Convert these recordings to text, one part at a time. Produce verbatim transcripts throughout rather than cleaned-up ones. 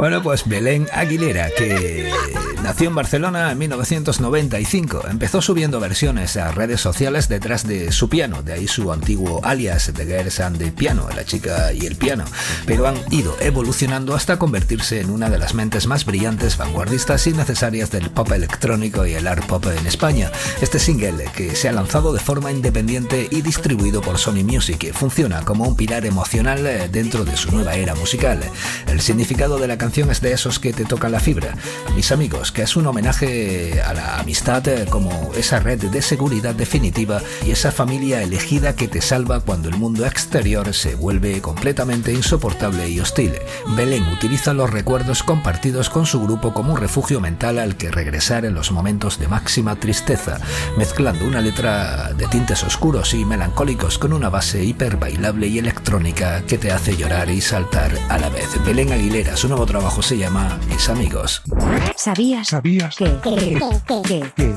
Bueno, pues Belén Aguilera, que nació en Barcelona en mil novecientos noventa y cinco. Empezó subiendo versiones a redes sociales detrás de su piano, de ahí su antiguo alias The Girls and the Piano, la chica y el piano. Pero han ido evolucionando hasta convertirse en una de las mentes más brillantes, vanguardistas y necesarias del pop electrónico y el art pop en España. Este single, que se ha lanzado de forma independiente y distribuido por Sony Music, funciona como un pilar emocional dentro de su nueva era musical. El significado de la canción es de esos que te tocan la fibra, mis amigos, que es un homenaje a la amistad como esa red de seguridad definitiva y esa familia elegida que te salva cuando el mundo exterior se vuelve completamente insoportable y hostil. Belén utiliza los recuerdos compartidos con su grupo como un refugio mental al que regresar en los momentos de máxima tristeza, mezclando una letra de tintes oscuros y melancólicos con una base hiper bailable y electrónica que te hace llorar y saltar a la vez. Belén Aguilera, su nuevo trabajo se llama Mis Amigos. ¿Sabías? ¿Sabías? ¿Qué? ¿Qué? ¿Qué? ¿Qué?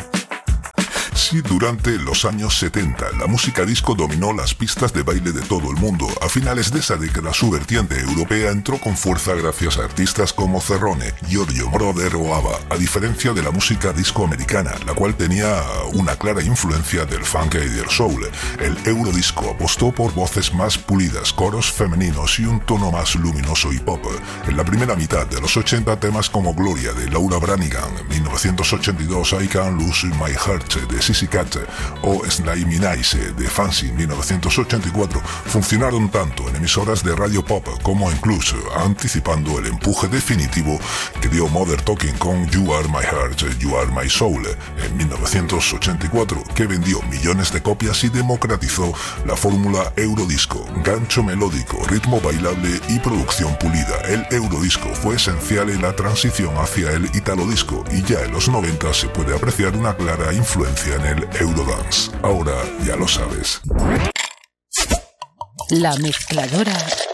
Sí, durante los años setenta, la música disco dominó las pistas de baile de todo el mundo. A finales de esa década, su vertiente europea entró con fuerza gracias a artistas como Cerrone, Giorgio Moroder o ABBA, a diferencia de la música disco americana, la cual tenía una clara influencia del funk y del soul. El eurodisco apostó por voces más pulidas, coros femeninos y un tono más luminoso y pop. En la primera mitad de los ochenta, temas como Gloria de Laura Branigan, mil novecientos ochenta y dos, I Can't Lose My Heart de Sissy Cat o Slimy Nice de Fancy mil novecientos ochenta y cuatro funcionaron tanto en emisoras de radio pop como incluso anticipando el empuje definitivo que dio Mother Talking con You Are My Heart, You Are My Soul en mil novecientos ochenta y cuatro, que vendió millones de copias y democratizó la fórmula Eurodisco. Gancho melódico, ritmo bailable y producción pulida. El Eurodisco fue esencial en la transición hacia el Italodisco y ya en los noventa se puede apreciar una clara influencia en el Eurodance. Ahora ya lo sabes. La mezcladora